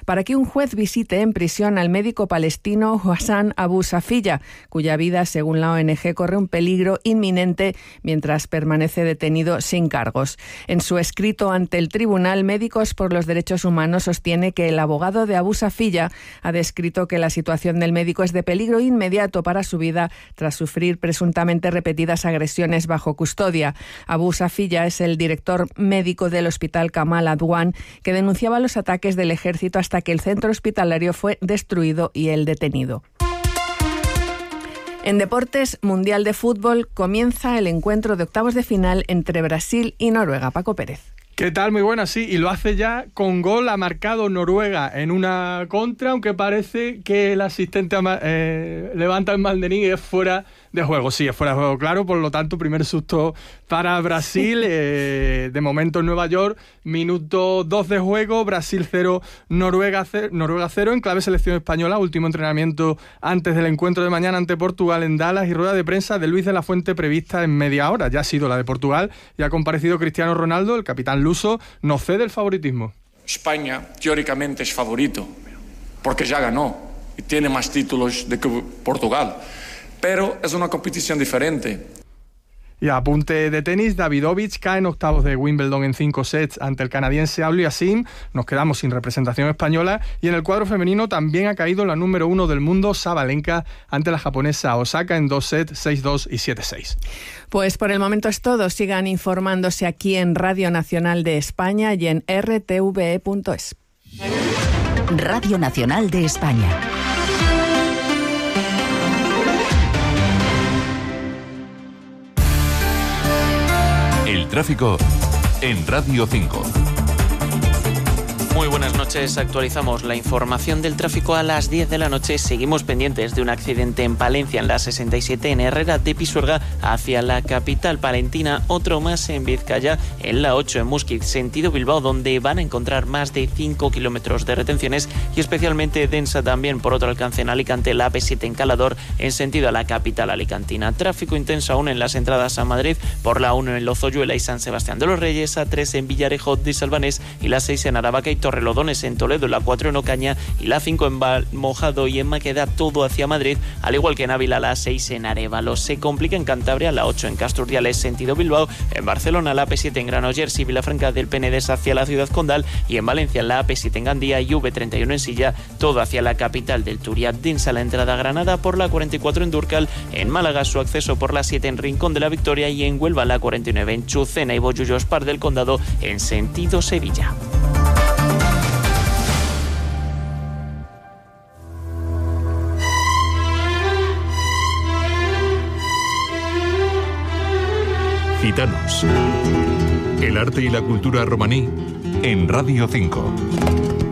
para que un juez visite en prisión al médico palestino Hassan Abu Safiyya, cuya vida, según la ONG, corre un peligro inminente mientras permanece detenido sin cargos. En su escrito ante el tribunal, Médicos por los Derechos Humanos sostiene que el abogado de Abu Safiyya ha descrito que la situación del médico es de peligro inmediato para su vida tras sufrir presuntamente repetidas agresiones bajo custodia. Abu Safiyya es el director médico del Hospital Kamal Adwan, que denunciaba los ataques del ejército hasta que el centro hospitalario fue destruido y él detenido. En deportes, Mundial de Fútbol, comienza el encuentro de octavos de final entre Brasil y Noruega. Paco Pérez. ¿Qué tal? Muy buena, sí, y lo hace ya con gol. Ha marcado Noruega en una contra, aunque parece que el asistente levanta el banderín y es fuera de juego. Sí, es fuera de juego, claro, por lo tanto, primer susto para Brasil. De momento en Nueva York, minuto 2 de juego, Brasil 0, Noruega 0, en clave selección española, último entrenamiento antes del encuentro de mañana ante Portugal en Dallas, y rueda de prensa de Luis de la Fuente prevista en media hora. Ya ha sido la de Portugal y ha comparecido Cristiano Ronaldo, el capitán luso, no cede el favoritismo. España teóricamente es favorito porque ya ganó y tiene más títulos que Portugal, pero es una competición diferente. Y a apunte de tenis, Davidovich cae en octavos de Wimbledon en 5 sets ante el canadiense Aulia-Sim. Nos quedamos sin representación española. Y en el cuadro femenino también ha caído la número 1 del mundo, Sabalenka, ante la japonesa Osaka en 2 sets, 6-2 y 7-6. Pues por el momento es todo. Sigan informándose aquí en Radio Nacional de España y en rtve.es. Radio Nacional de España. El tráfico en Radio 5. Muy buenas noches, actualizamos la información del tráfico a las 10 de la noche. Seguimos pendientes de un accidente en Palencia, en la 67, en Herrera de Pisuerga, hacia la capital palentina. Otro más en Vizcaya, en la 8, en Muskiz, sentido Bilbao, donde van a encontrar más de 5 kilómetros de retenciones, y especialmente densa también por otro alcance en Alicante, la AP7 en Calador, en sentido a la capital alicantina. Tráfico intenso aún en las entradas a Madrid, por la 1 en Lozoyuela y San Sebastián de los Reyes, A3 en Villarejo de Salvanés y la 6 en Aravaca y Torrelodones en Toledo, la 4 en Ocaña y la 5 en Valmojado y en Maqueda, todo hacia Madrid, al igual que en Ávila, la 6 en Arévalo. Se complica en Cantabria, la 8 en Casturdiales, sentido Bilbao, en Barcelona, la AP7 en Granollers y Vilafranca del Penedès hacia la ciudad condal, y en Valencia, la AP7 en Gandía y V31 en Silla, todo hacia la capital del Turia. Densa la entrada a Granada por la 44 en Durcal, en Málaga su acceso por la 7 en Rincón de la Victoria y en Huelva la 49 en Chucena y Bollullos Par del Condado en sentido Sevilla. Gitanos. El arte y la cultura romaní en Radio 5.